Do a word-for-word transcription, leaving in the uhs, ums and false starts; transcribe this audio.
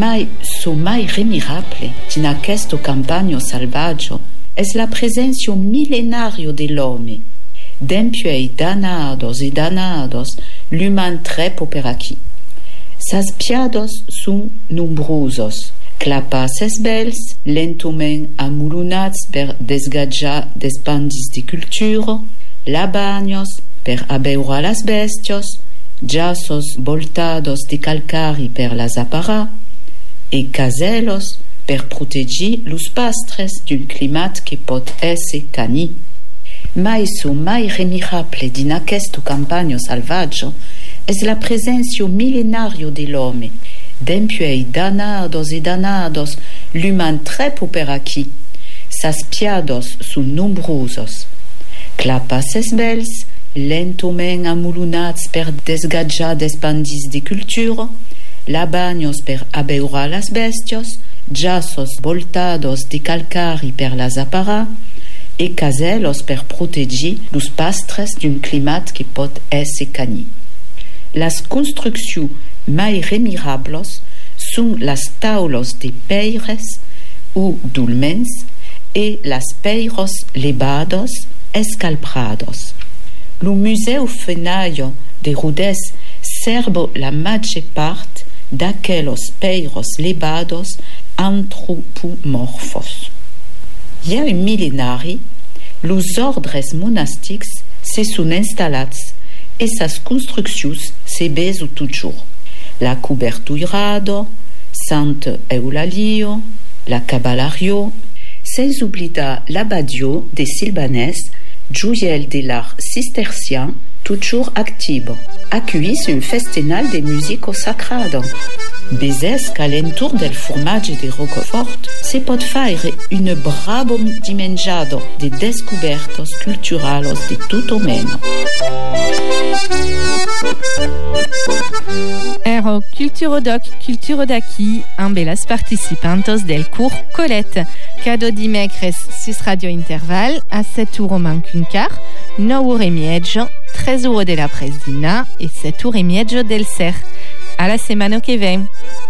mai so mai remirable in aquesto campagno selvaggio es la presencio millenario dell'uomo. Dempiei danados e danados l'human trepo per aquí. Sas piados sun numbrosos, clapas es bels, lentomen amulunats per desgadjar des bandis de cultura, labanios per abeura las bestios, jassos voltados de calcari per las apara, e caselos per protegir los pastres d'un climat que pot esse cani. Mai so mai remirable din aquesto campagno salvaggio es la presencio millenario dell'uomo. Dempiei danados e danados l'human trepo per aquí. Sas piados sun numbrosos. Clapas es bels, lentomen amulunats per desgadjar des bandis de cultura, labanios per abeura las bestios, jassos voltados de calcari per las apara, e caselos per protegir los pastres d'un climat que pot esse cani. Las construccions mai remirables son las taulos de peires ou dolmens e las peiros levados escalbrados. Lo Museu Fenaio de Rodez serbo la maggior parte d'aquellos peiros levados antropomorfos. Hi ha un millenari, los ordres monastics se són installats e sas construccions se beso toujours. La Cubertuirado, Sant Eulalio, la Caballario, sans oblidar l'Abadio de Silvanès, joiel de l'art cistercien, toujours activo. Accueillis un festival de musico sacrado. Bezes qu'alentour del formatge de Roquefort se pot faire un bravo dimengiado de descobertos culturalos de tutto meno. Ero Culturodoc Culturodaki, ambelas participantos del curs Colette. Cado dimecres sus Radio Interval a set uro manc un quart, nou ore e mieggio, tres ore de la Presdina e set ore e mieggio del Ser. A la semana que vem.